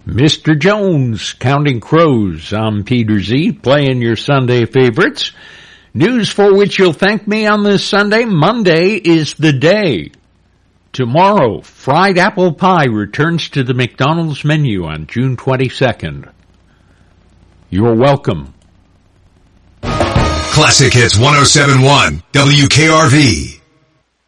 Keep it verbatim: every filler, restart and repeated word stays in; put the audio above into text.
Mister Jones, Counting Crows. I'm Peter Z, playing your Sunday favorites. News for which you'll thank me on this Sunday. Monday is the day. Tomorrow, fried apple pie returns to the McDonald's menu on June twenty-second. You're welcome. Classic Hits one oh seven point one, W K R V.